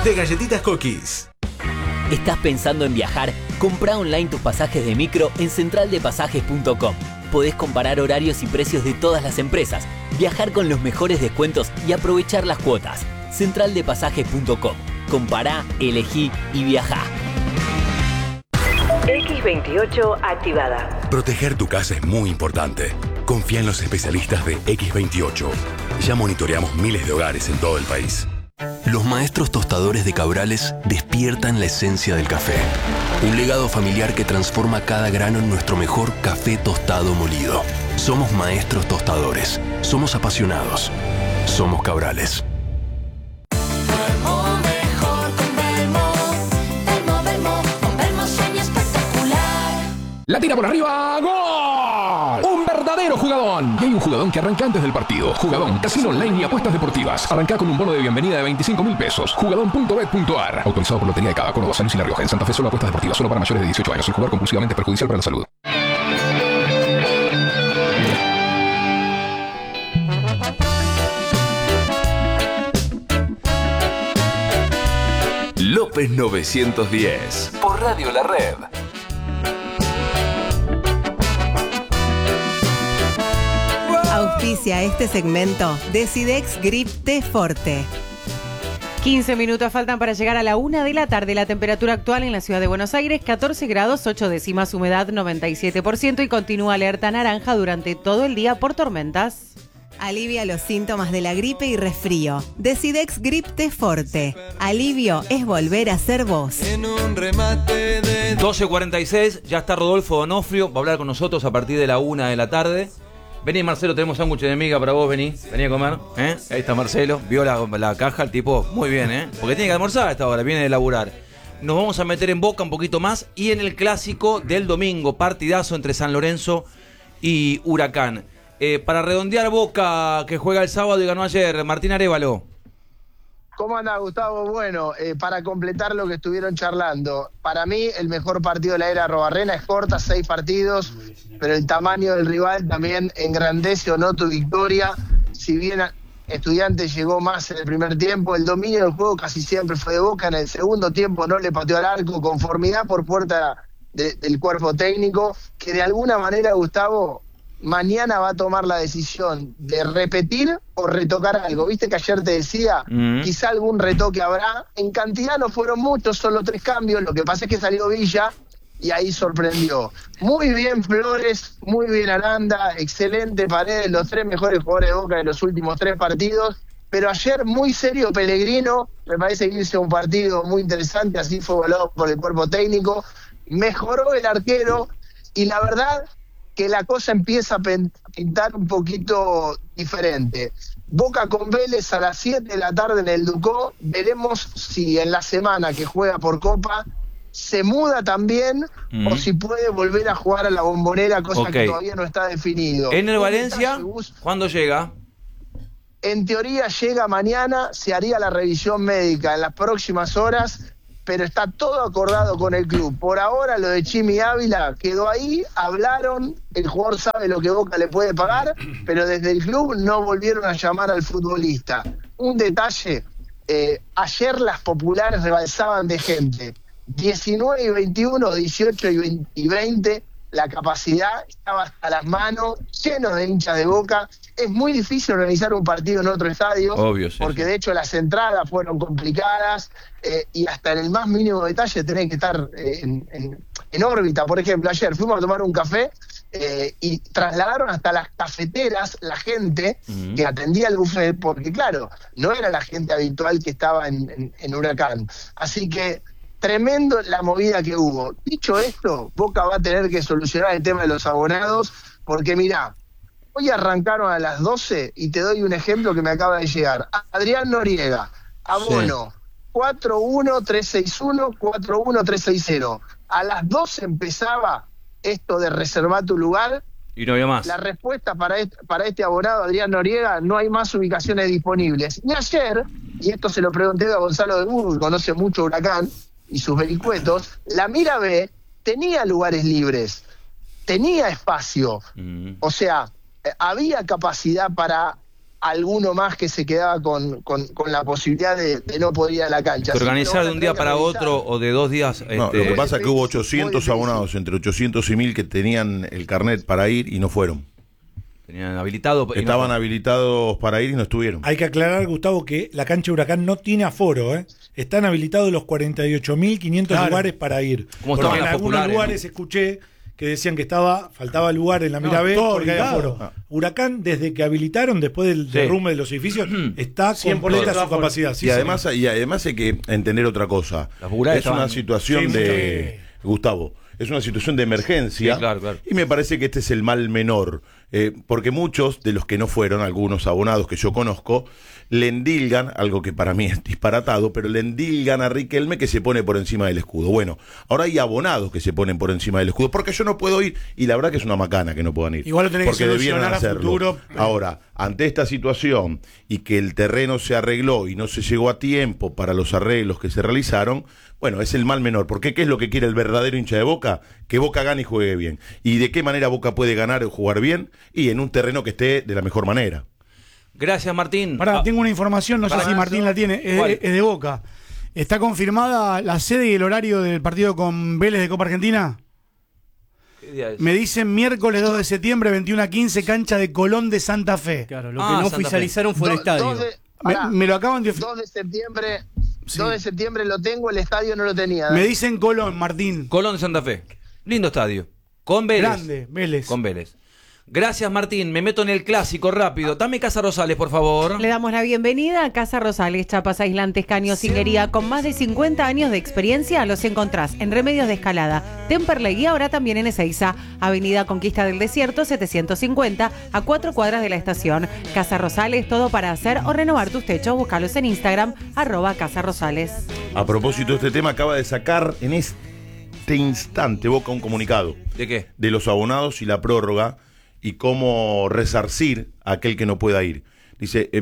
de Galletitas Cookies. ¿Estás pensando en viajar? Comprá online tus pasajes de micro en centraldepasajes.com. Podés comparar horarios y precios de todas las empresas, viajar con los mejores descuentos y aprovechar las cuotas. Centraldepasajes.com. Compará, elegí y viajá. X28 activada. Proteger tu casa es muy importante. Confía en los especialistas de X28. Ya monitoreamos miles de hogares en todo el país. Los maestros tostadores de Cabrales despiertan la esencia del café. Un legado familiar que transforma cada grano en nuestro mejor café tostado molido. Somos maestros tostadores. Somos apasionados. Somos Cabrales. La tira por arriba, ¡gol! ¡Un verdadero jugadón! Y hay un jugadón que arranca antes del partido. Jugadón, casino online y apuestas deportivas. Arranca con un bono de bienvenida de 25.000 pesos. Jugadón.bet.ar. Autorizado por Lotería de Cava, Córdoba, San Luis y La Rioja. En Santa Fe solo apuestas deportivas, solo para mayores de 18 años. Sin jugar compulsivamente es perjudicial para la salud. López 910 por Radio La Red. Auspicia este segmento Decidex Grip T Forte. 15 minutos faltan para llegar a la 1 de la tarde. La temperatura actual en la ciudad de Buenos Aires, 14 grados, 8 décimas, humedad 97% y continúa alerta naranja durante todo el día por tormentas. Alivia los síntomas de la gripe y resfrío. Decidex Grip T Forte. Alivio es volver a ser vos. En un remate de 12:46, ya está Rodolfo Donofrio, va a hablar con nosotros a partir de la 1 de la tarde. Vení, Marcelo, tenemos sándwich de miga para vos, vení a comer, ¿eh? Ahí está Marcelo, vio la caja, el tipo, muy bien, porque tiene que almorzar a esta hora, viene de laburar. Nos vamos a meter en Boca un poquito más y en el clásico del domingo, partidazo entre San Lorenzo y Huracán. Para redondear Boca, que juega el sábado y ganó ayer, Martín Arévalo. ¿Cómo anda, Gustavo? Bueno, para completar lo que estuvieron charlando, para mí el mejor partido de la era Arrobarrena es corta, 6 partidos, pero el tamaño del rival también engrandece o no tu victoria. Si bien Estudiantes llegó más en el primer tiempo, el dominio del juego casi siempre fue de Boca. En el segundo tiempo no le pateó al arco, conformidad por puerta del cuerpo técnico, que de alguna manera, Gustavo, mañana va a tomar la decisión de repetir o retocar algo. Viste que ayer te decía, quizá algún retoque habrá. En cantidad no fueron muchos, solo 3 cambios. Lo que pasa es que salió Villa y ahí sorprendió. Muy bien Flores, muy bien Aranda, excelente Paredes, los 3 mejores jugadores de Boca de los últimos 3 partidos. Pero ayer muy serio Pellegrino, me parece que hizo un partido muy interesante, así fue evaluado por el cuerpo técnico. Mejoró el arquero y la verdad que la cosa empieza a pintar un poquito diferente. Boca con Vélez a las 7 de la tarde en el Ducó. Veremos si en la semana que juega por Copa se muda también o si puede volver a jugar a la Bombonera, cosa que todavía no está definido. En el Valencia, ¿cuándo llega? En teoría llega mañana, se haría la revisión médica en las próximas horas, pero está todo acordado con el club. Por ahora lo de Chimi Ávila quedó ahí, hablaron, el jugador sabe lo que Boca le puede pagar, pero desde el club no volvieron a llamar al futbolista. Un detalle, ayer las populares rebalsaban de gente, 19 y 21, 18 y 20, la capacidad estaba hasta las manos, lleno de hinchas de Boca. Es muy difícil organizar un partido en otro estadio, porque de hecho las entradas fueron complicadas y hasta en el más mínimo detalle tenés que estar en órbita. Por ejemplo, ayer fuimos a tomar un café y trasladaron hasta las cafeteras la gente que atendía el buffet, porque claro, no era la gente habitual que estaba en Huracán. Así que tremendo la movida que hubo. Dicho esto, Boca va a tener que solucionar el tema de los abonados, porque mirá, hoy arrancaron a las 12 y te doy un ejemplo que me acaba de llegar. Adrián Noriega, abono 41361, 41360. A las 12 empezaba esto de reservar tu lugar. Y no había más. La respuesta para este abonado, Adrián Noriega, no hay más ubicaciones disponibles. Y ayer, y esto se lo pregunté a Gonzalo de Burgos, conoce mucho Huracán y sus vericuetos, la Mira B tenía lugares libres, tenía espacio, o sea, había capacidad para alguno más que se quedaba con la posibilidad de no poder ir a la cancha. Organizar de un día para otro o de 2 días. No, lo que pasa es que hubo 800 abonados, entre 800 y 1000 que tenían el carnet para ir y no fueron. Tenían habilitado. Estaban habilitados para ir y no estuvieron. Hay que aclarar, Gustavo, que la cancha Huracán no tiene aforo, ¿eh? Están habilitados los 48.500 lugares para ir. Porque en algunos lugares escuché que decían que faltaba lugar en la Mirabé porque hay aforo. Huracán, desde que habilitaron, después del derrumbe de los edificios, está completa su capacidad. Y además hay que entender otra cosa. Es una situación Gustavo, es una situación de emergencia. Sí, claro. Y me parece que este es el mal menor. Porque muchos de los que no fueron, algunos abonados que yo conozco, le endilgan, algo que para mí es disparatado, pero le endilgan a Riquelme que se pone por encima del escudo. Bueno, ahora hay abonados que se ponen por encima del escudo, porque yo no puedo ir, y la verdad que es una macana que no puedan ir. Igual lo tenés porque que debieran hacerlo. Futuro. Ahora, ante esta situación, y que el terreno se arregló y no se llegó a tiempo para los arreglos que se realizaron, bueno, es el mal menor. Porque ¿qué es lo que quiere el verdadero hincha de Boca? Que Boca gane y juegue bien. ¿Y de qué manera Boca puede ganar o jugar bien? Y en un terreno que esté de la mejor manera. Gracias, Martín. Tengo una información, no sé si Martín la tiene, es de Boca. ¿Está confirmada la sede y el horario del partido con Vélez de Copa Argentina? ¿Qué día es? Me dicen miércoles 2 de septiembre, 21:15, cancha de Colón de Santa Fe. Claro, lo que no oficializaron fue el estadio. Me lo acaban de... 2 de septiembre... Sí. 2 de septiembre lo tengo, el estadio no lo tenía. Me dicen Colón, Martín. Colón de Santa Fe. Lindo estadio. Con Vélez. Grande, Vélez. Con Vélez. Gracias, Martín. Me meto en el clásico rápido. Dame Casa Rosales, por favor. Le damos la bienvenida a Casa Rosales, chapas aislantes, caños, sillería. Con más de 50 años de experiencia, los encontrás en Remedios de Escalada, Temperley y ahora también en Ezeiza. Avenida Conquista del Desierto, 750, a 4 cuadras de la estación. Casa Rosales, todo para hacer o renovar tus techos. Búscalos en Instagram, @Casa Rosales. A propósito de este tema, acaba de sacar en este instante Boca un comunicado. ¿De qué? De los abonados y la prórroga y cómo resarcir a aquel que no pueda ir. Dice,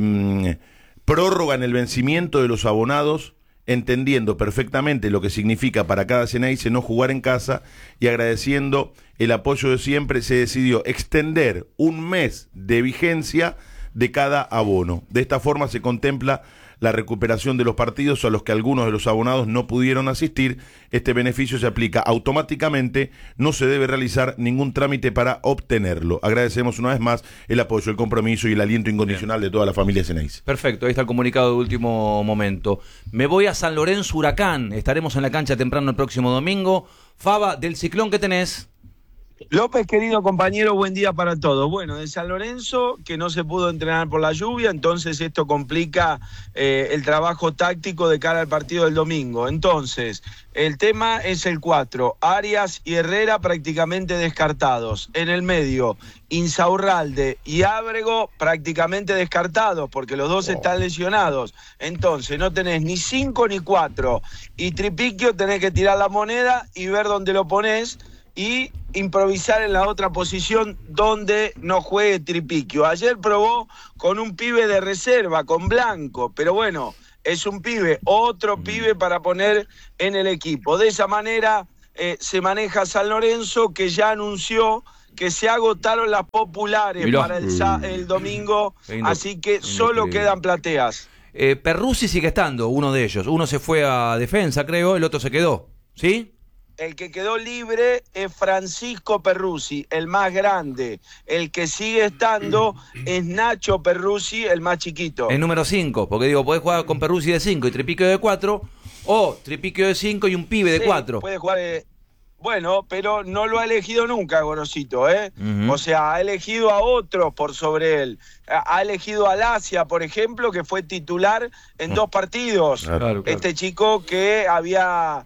prórroga en el vencimiento de los abonados, entendiendo perfectamente lo que significa para cada Ceneice no jugar en casa y agradeciendo el apoyo de siempre, se decidió extender un mes de vigencia de cada abono. De esta forma se contempla la recuperación de los partidos a los que algunos de los abonados no pudieron asistir. Este beneficio se aplica automáticamente, no se debe realizar ningún trámite para obtenerlo. Agradecemos una vez más el apoyo, el compromiso y el aliento incondicional de toda la familia Ceneice. Perfecto, ahí está el comunicado de último momento. Me voy a San Lorenzo Huracán, estaremos en la cancha temprano el próximo domingo. Faba, del Ciclón, ¿qué tenés? López, querido compañero, buen día para todos. Bueno, de San Lorenzo, que no se pudo entrenar por la lluvia, entonces esto complica el trabajo táctico de cara al partido del domingo. Entonces, el tema es el 4. Arias y Herrera prácticamente descartados. En el medio, Insaurralde y Ábrego prácticamente descartados, porque los dos están lesionados. Entonces, no tenés ni 5 ni 4. Y Tripiquio tenés que tirar la moneda y ver dónde lo ponés, y improvisar en la otra posición donde no juegue Tripiquio. Ayer probó con un pibe de reserva, con Blanco, pero bueno, es un pibe, otro pibe para poner en el equipo. De esa manera se maneja San Lorenzo, que ya anunció que se agotaron las populares. Mirá, para el domingo, así que solo quedan plateas. Perruzzi sigue estando, uno de ellos. Uno se fue a defensa, creo, el otro se quedó, ¿sí? El que quedó libre es Francisco Perruzzi, el más grande. El que sigue estando es Nacho Perruzzi, el más chiquito. El número 5, porque digo, podés jugar con Perruzzi de 5 y Tripiquio de 4, o Tripiquio de 5 y un pibe de 4. Puede jugar... Bueno, pero no lo ha elegido nunca, Gorosito, ¿eh? O sea, ha elegido a otros por sobre él. Ha elegido a Lacia, por ejemplo, que fue titular en 2 partidos. Claro. Este chico que había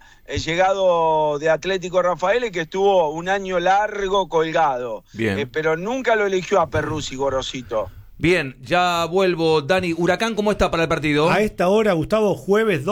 llegado de Atlético Rafael y que estuvo un año largo colgado. Bien. Pero nunca lo eligió a Perruzzi, Gorosito. Bien, ya vuelvo. Dani, Huracán, ¿cómo está para el partido? A esta hora, Gustavo, jueves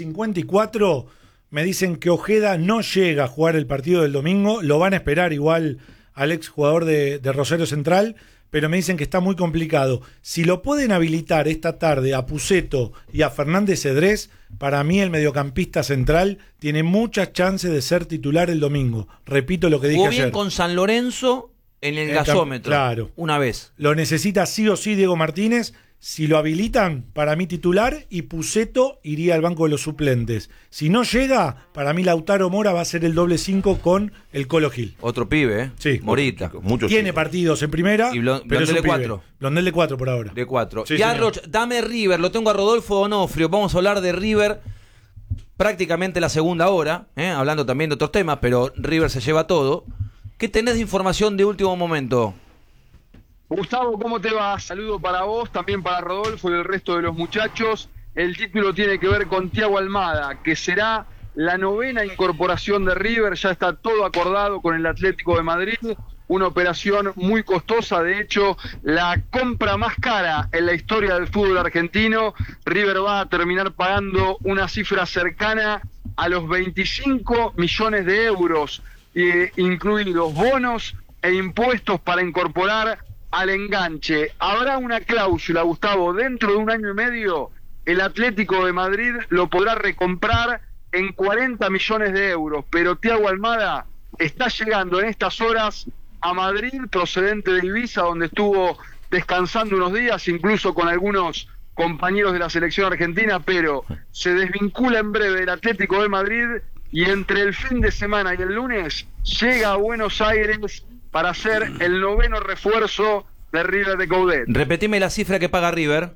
12:54... Me dicen que Ojeda no llega a jugar el partido del domingo, lo van a esperar igual al ex jugador de Rosario Central, pero me dicen que está muy complicado. Si lo pueden habilitar esta tarde a Puceto y a Fernández Cedrés, para mí el mediocampista central tiene muchas chances de ser titular el domingo. Repito lo que dije ayer. Jugó bien con San Lorenzo en el gasómetro. Claro. Una vez. Lo necesita sí o sí Diego Martínez, Si lo habilitan, para mí titular, y Pusetto iría al banco de los suplentes. Si no llega, para mí Lautaro Mora va a ser el doble 5 con el Colo Gil. Otro pibe, ¿eh? Sí. Morita. Tiene partidos en primera, y pero es un de pibe. 4. Blondel de 4 por ahora. De 4. Sí, y Arroch, dame River. Lo tengo a Rodolfo Donofrio. Vamos a hablar de River prácticamente la segunda hora, hablando también de otros temas, pero River se lleva todo. ¿Qué tenés de información de último momento? Gustavo, ¿cómo te va? Saludo para vos, también para Rodolfo y el resto de los muchachos. El título tiene que ver con Thiago Almada, que será la 9ª incorporación de River. Ya está todo acordado con el Atlético de Madrid. Una operación muy costosa, de hecho, la compra más cara en la historia del fútbol argentino. River va a terminar pagando una cifra cercana a los 25 millones de euros, incluidos bonos e impuestos para incorporar al enganche. Habrá una cláusula, Gustavo, dentro de un año y medio el Atlético de Madrid lo podrá recomprar en 40 millones de euros, pero Thiago Almada está llegando en estas horas a Madrid, procedente de Ibiza, donde estuvo descansando unos días, incluso con algunos compañeros de la selección argentina, pero se desvincula en breve del Atlético de Madrid y entre el fin de semana y el lunes llega a Buenos Aires para ser el 9º refuerzo de River de Coudet. Repetime la cifra que paga River.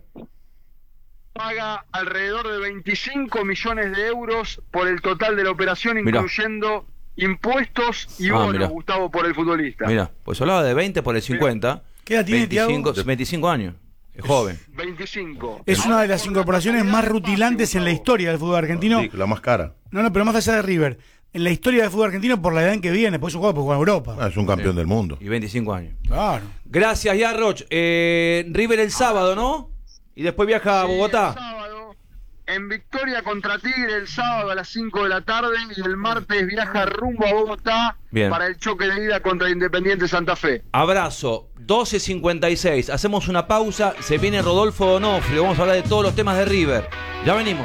Paga alrededor de 25 millones de euros por el total de la operación, incluyendo impuestos y bonos, Gustavo, por el futbolista. Mira, pues hablaba de 20 por el 50. ¿Qué edad tiene, 25 años. Es joven. 25. Es una de las incorporaciones más rutilantes en la historia del fútbol argentino. Sí, la más cara. No, pero más allá de River. En la historia del fútbol argentino por la edad en que viene, por eso juega en Europa. Es un campeón del mundo. Y 25 años. Claro. Gracias, Yarroch. River el sábado, ¿no? Y después viaja a Bogotá. El sábado, en victoria contra Tigre el sábado a las 5 de la tarde, y el martes viaja rumbo a Bogotá para el choque de ida contra Independiente Santa Fe. Abrazo. 12:56. Hacemos una pausa. Se viene Rodolfo Donofrio. Vamos a hablar de todos los temas de River. Ya venimos.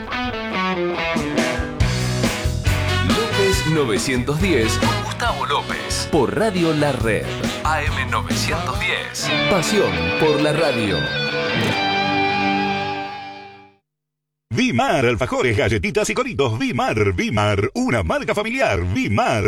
910 Gustavo López por Radio La Red AM 910. Pasión por la radio. Vimar, alfajores, galletitas y coritos. Vimar, una marca familiar. Vimar.